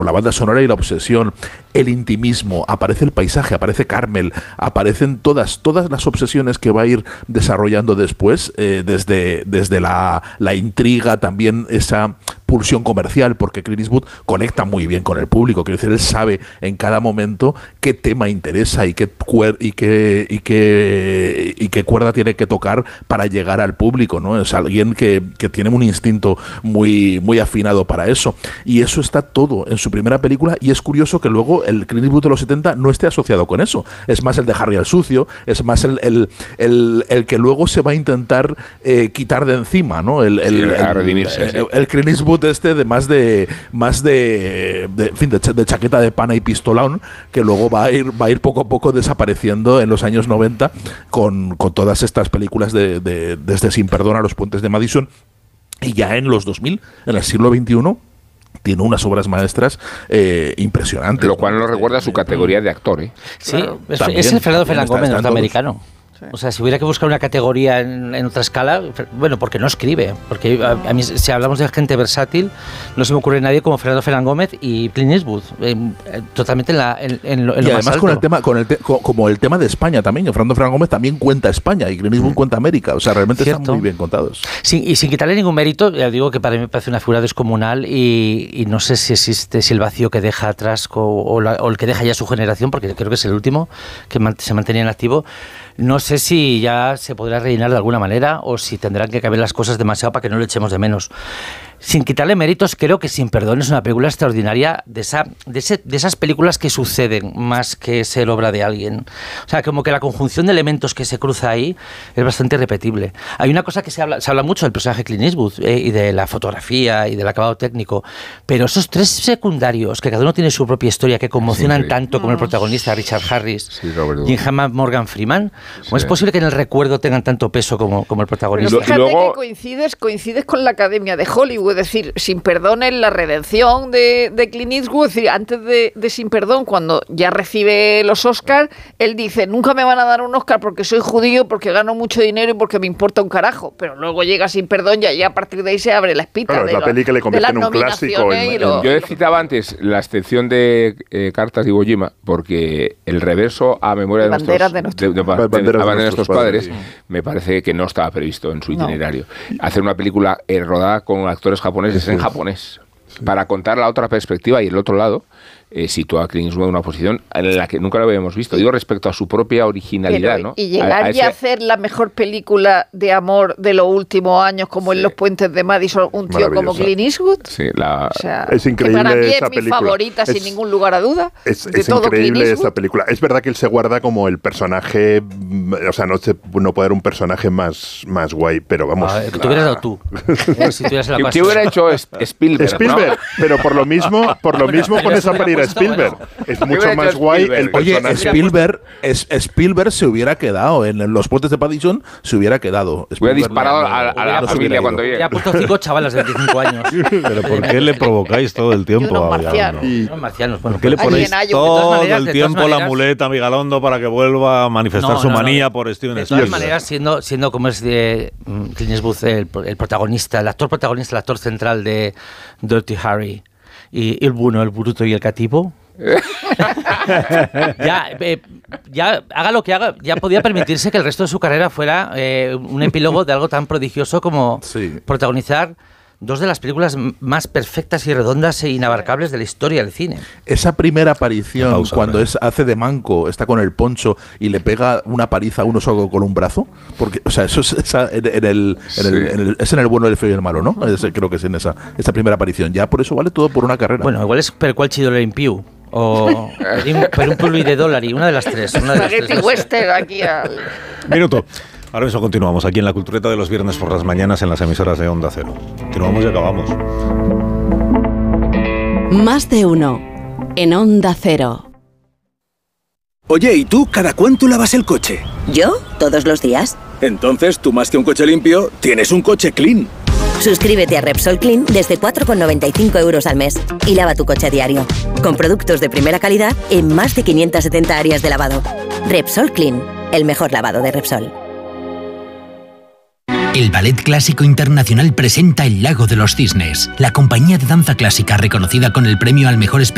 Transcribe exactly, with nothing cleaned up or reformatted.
la banda sonora y la obsesión, el intimismo, aparece el paisaje, aparece Carmel, aparecen todas, todas las obsesiones que va a ir desarrollando después, eh, desde, desde la, la intriga, también esa pulsión comercial, porque Clint Eastwood conecta muy bien con el público, quiero decir, él sabe en cada momento qué tema interesa y qué, cuer- y qué, y qué, y qué cuerda tiene que tocar para llegar al público, ¿no? Es alguien que, que tiene un instinto muy, muy afinado para eso, y eso está todo en su primera película, y es curioso que luego el Clint Eastwood de los setenta no esté asociado con eso, es más el de Harry el Sucio, es más el, el, el, el que luego se va a intentar eh, quitar de encima, ¿no? El, el, sí, el, a redimirse, el, sí. el, el Clint Eastwood este de más de más de, de, en fin, de, de chaqueta de pana y pistolón, que luego va a ir va a ir poco a poco desapareciendo en los años noventa con, con todas estas películas de, de desde Sin Perdón a Los Puentes de Madison, y ya en los dos mil, en el siglo veintiuno, tiene unas obras maestras eh, impresionantes. Lo cual nos recuerda a su categoría de actor, ¿eh? Sí, Claro, es, también, es el Fernando también Fernán Gómez está- están norteamericano. O sea, si hubiera que buscar una categoría en, en otra escala, bueno, porque no escribe. Porque a, a mí, si hablamos de gente versátil, no se me ocurre nadie como Fernando Fernán Gómez y Clint Eastwood. Eh, eh, totalmente en, la, en, en lo, en Y lo más además alto. con el tema, con el te- co- como el tema de España también, que Fernando Fernán Gómez también cuenta España y Clint Eastwood cuenta América. O sea, realmente Cierto. están muy bien contados. Sin, y sin quitarle ningún mérito, ya digo que para mí me parece una figura descomunal y, y no sé si existe, si el vacío que deja atrás co, o, la, o el que deja ya su generación, porque creo que es el último que man, se mantenía en activo, no sé si ya se podrá rellenar de alguna manera o si tendrán que cambiar las cosas demasiado para que no lo echemos de menos. Sin quitarle méritos, creo que Sin Perdón es una película extraordinaria de, esa, de, ese, de esas películas que suceden más que ser obra de alguien. O sea, como que la conjunción de elementos que se cruza ahí es bastante repetible. Hay una cosa que se habla, se habla mucho del personaje Clint Eastwood eh, y de la fotografía y del acabado técnico, pero esos tres secundarios, que cada uno tiene su propia historia, que conmocionan Sí, sí. tanto como el protagonista Richard Harris Sí, Robert y Downey. Gemma Morgan Freeman, ¿cómo Sí. es posible que en el recuerdo tengan tanto peso como, como el Pero protagonista? fíjate luego- que coincides, coincides con la Academia de Hollywood, es decir, Sin Perdón es la redención de, de Clint Eastwood, es decir, antes de, de Sin Perdón, cuando ya recibe los Oscars, él dice, nunca me van a dar un Oscar porque soy judío, porque gano mucho dinero y porque me importa un carajo, pero luego llega Sin Perdón y ya a partir de ahí se abre la espita. Claro, es de la peli que le convierte de en un las clásico nominaciones en- y lo- Yo citaba antes la excepción de eh, Cartas de Iwo Jima, porque el reverso a memoria de, De banderas nuestros, de nuestros- de, de- Banderas de- de a banderas de nuestros nuestros padres, padres. me parece que no estaba previsto en su No. itinerario. Hacer una película eh, rodada con actores japoneses en japonés, para contar la otra perspectiva y el otro lado, eh, sitúa a Clint Eastwood en una posición en la que nunca lo habíamos visto. Digo, respecto a su propia originalidad, Pero, ¿no? y llegar A- a ya a ese- hacer la mejor película de amor de los últimos años, como Sí. en Los Puentes de Madison, un tío como Maravillosa. Clint Eastwood. Sí, la, O sea, Es increíble que para mí esa es mi película. favorita, sin Es- ningún lugar a duda. Es, de es todo Clint increíble Eastwood. esa película. Es verdad que él se guarda como el personaje, mm, o sea, no, se, no puede haber un personaje más, más guay, pero vamos. Ah, que te hubieras dado tú. Eh, si tuvieras la ¿Qué, ocasión. qué hubiera hecho es- Spielberg? Spielberg, ¿no? pero por lo mismo, por lo Bueno, mismo estaría- pones a parir a estaría puesto, Spielberg. bueno. Es ¿Qué mucho hubiera más hecho guay el Spielberg? Oye, personaje. Spielberg, es, Spielberg se hubiera quedado en Los Puentes de Madison, se hubiera quedado. Hubiera Spielberg disparado no- a, a la hubiera- no se familia hubiera cuando ido. llegue. Ya ha puesto cinco chavalas de veinticinco años. Pero ¿por qué le provocáis todo el tiempo unos a marcianos. Vigalondo? Los marcianos, bueno, ¿Por qué le pues- ponéis Alguien hay, de todas todo maneras, el de tiempo todas la maneras- muleta a Vigalondo para que vuelva a manifestar No, su no, no, manía no. por Steven De todas Spielberg? maneras, siendo, siendo como es de mm, Clint Eastwood el, el protagonista, el actor protagonista, el actor central de Dirty Harry y el bueno, el bruto y el cativo. ya, eh, ya haga lo que haga, ya podía permitirse que el resto de su carrera fuera eh, un epílogo de algo tan prodigioso como Sí. protagonizar dos de las películas m- más perfectas y redondas e inabarcables de la historia del cine. Esa primera aparición, Pausa, cuando ahora. es, hace de manco, está con el poncho y le pega una paliza a uno solo con un brazo, porque, o sea, eso es, esa- en, en el, en el- Sí. en el- es en el bueno, el feo y el malo, ¿no? Ese- creo que es en esa, esa primera aparición. Ya por eso vale todo por una carrera. Bueno, igual es per qual chido le impiu o per un- per un pului de dólar, una de las tres. Una de las Spaghetti tres. western aquí al... Minuto. Ahora mismo continuamos aquí en la Cultureta de los viernes por las mañanas en las emisoras de Onda Cero. Continuamos y acabamos. Más de uno en Onda Cero. Oye, ¿y tú cada cuánto lavas el coche? ¿Yo? ¿Todos los días? Entonces, tú más que un coche limpio, tienes un coche clean. Suscríbete a Repsol Clean desde cuatro con noventa y cinco euros al mes y lava tu coche a diario. Con productos de primera calidad en más de quinientas setenta áreas de lavado. Repsol Clean, el mejor lavado de Repsol. El Ballet Clásico Internacional presenta El Lago de los Cisnes, la compañía de danza clásica reconocida con el premio al mejor espectáculo